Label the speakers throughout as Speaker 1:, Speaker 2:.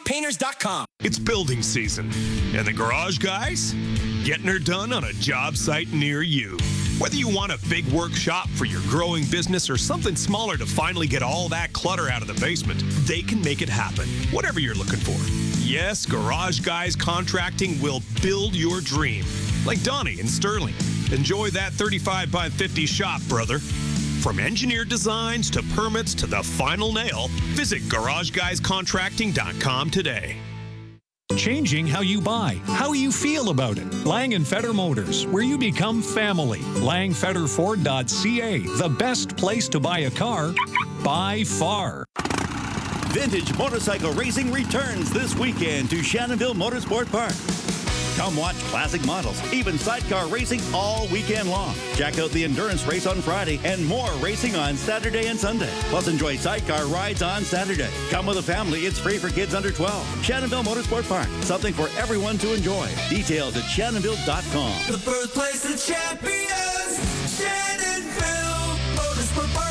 Speaker 1: PaintErsPainters.com.
Speaker 2: It's building season, and the garage guys getting her done on a job site near you. Whether you want a big workshop for your growing business or something smaller to finally get all that clutter out of the basement, they can make it happen, whatever you're looking for. Yes, Garage Guys Contracting will build your dream. Like Donnie and Sterling. Enjoy that 35 by 50 shop, brother. From engineered designs to permits to the final nail, visit GarageGuysContracting.com today.
Speaker 3: Changing how you buy, how you feel about it. Lang & Fetter Motors, where you become family. LangFetterFord.ca, the best place to buy a car by far.
Speaker 4: Vintage motorcycle racing returns this weekend to Shannonville Motorsport Park. Come watch classic models, even sidecar racing all weekend long. Check out the endurance race on Friday and more racing on Saturday and Sunday. Plus enjoy sidecar rides on Saturday. Come with a family, it's free for kids under 12. Shannonville Motorsport Park, something for everyone to enjoy. Details at shannonville.com.
Speaker 1: The birthplace of champions, Shannonville Motorsport Park.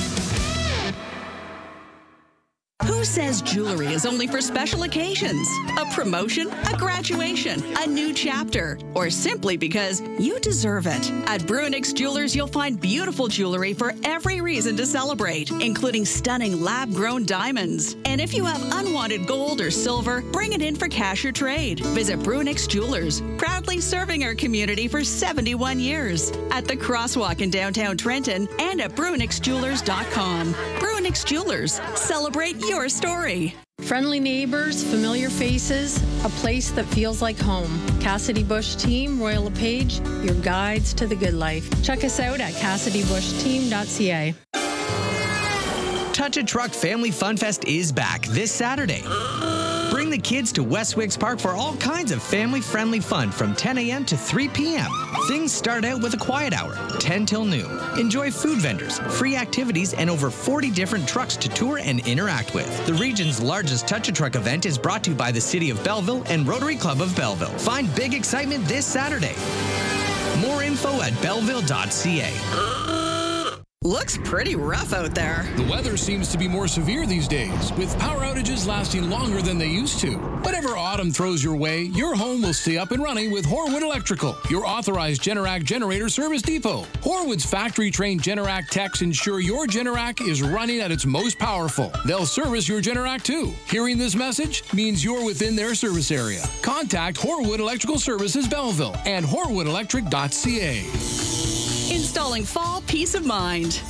Speaker 5: Who says jewelry is only for special occasions? A promotion, a graduation, a new chapter, or simply because you deserve it. At Bruinix Jewelers, you'll find beautiful jewelry for every reason to celebrate, including stunning lab-grown diamonds. And if you have unwanted gold or silver, bring it in for cash or trade. Visit Bruinix Jewelers, proudly serving our community for 71 years. At the Crosswalk in downtown Trenton and at BruinixJewelers.com. Bruinix Jewelers, celebrate your story.
Speaker 6: Friendly neighbors, familiar faces, a place that feels like home. Cassidy Bush Team, Royal LePage, your guides to the good life. Check us out at CassidyBushTeam.ca.
Speaker 7: Touch a Truck Family Fun Fest is back this Saturday. Bring the kids to Westwicks Park for all kinds of family-friendly fun from 10 a.m. to 3 p.m. Things start out with a quiet hour, 10 till noon. Enjoy food vendors, free activities, and over 40 different trucks to tour and interact with. The region's largest Touch a Truck event is brought to you by the City of Belleville and Rotary Club of Belleville. Find big excitement this Saturday. More info at belleville.ca.
Speaker 5: Looks pretty rough out there.
Speaker 8: The weather seems to be more severe these days, with power outages lasting longer than they used to. Whatever autumn throws your way, your home will stay up and running with Horwood Electrical, your authorized Generac generator service depot. Horwood's factory-trained Generac techs ensure your Generac is running at its most powerful. They'll service your Generac too. Hearing this message means you're within their service area. Contact Horwood Electrical Services Belleville and horwoodelectric.ca.
Speaker 5: Installing fall peace of mind.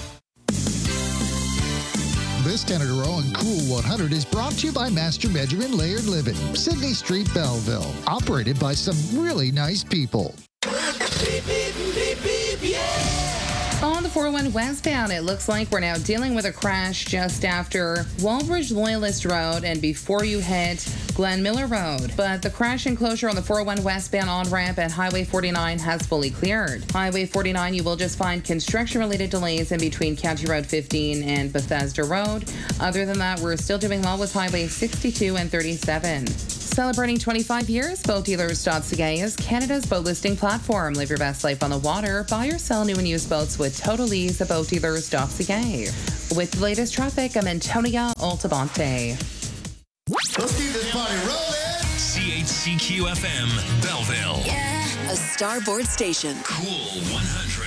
Speaker 9: This Canada Row and Cool 100 is brought to you by Master Benjamin Laird Living, Sydney Street, Belleville. Operated by some really nice people.
Speaker 1: Beep, beep, beep, beep, yeah.
Speaker 10: On the 401 westbound, it looks like we're now dealing with a crash just after Walbridge Loyalist Road and before you hit Glen Miller Road. But the crash enclosure on the 401 westbound on-ramp at Highway 49 has fully cleared. Highway 49, you will just find construction-related delays in between County Road 15 and Bethesda Road. Other than that, we're still doing well with Highway 62 and 37. Celebrating 25 years, BoatDealers.ca is Canada's boat listing platform. Live your best life on the water. Buy or sell new and used boats with total ease at BoatDealers.ca. With the latest traffic, I'm Antonia Altamonte.
Speaker 11: Let's keep this party rolling.
Speaker 12: CHCQ FM, Belleville.
Speaker 13: Yeah, a Starboard station.
Speaker 12: Cool 100.